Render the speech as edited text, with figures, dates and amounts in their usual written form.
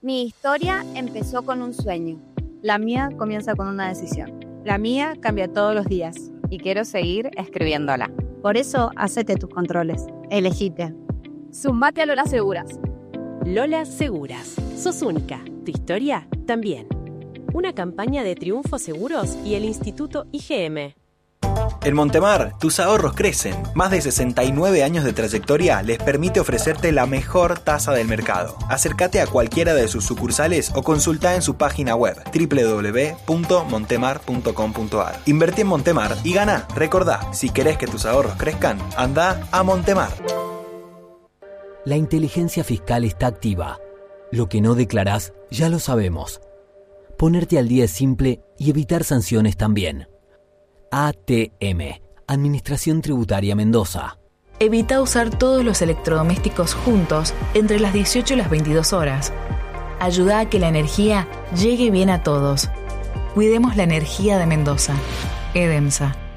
Mi historia empezó con un sueño. La mía comienza con una decisión. La mía cambia todos los días y quiero seguir escribiéndola. Por eso, hacete tus controles. Elegite. Sumate a Lolas Seguras. Lolas Seguras. Sos única. Tu historia también. Una campaña de Triunfo Seguros y el Instituto IGM. En Montemar, tus ahorros crecen. Más de 69 años de trayectoria les permite ofrecerte la mejor tasa del mercado. Acércate a cualquiera de sus sucursales o consulta en su página web www.montemar.com.ar. Invertí en Montemar y gana. Recordá, si querés que tus ahorros crezcan, anda a Montemar. La inteligencia fiscal está activa. Lo que no declarás, ya lo sabemos. Ponerte al día es simple y evitar sanciones también. ATM, Administración Tributaria Mendoza. Evita usar todos los electrodomésticos juntos entre las 18 y las 22 horas. Ayuda a que la energía llegue bien a todos. Cuidemos la energía de Mendoza. EDEMSA.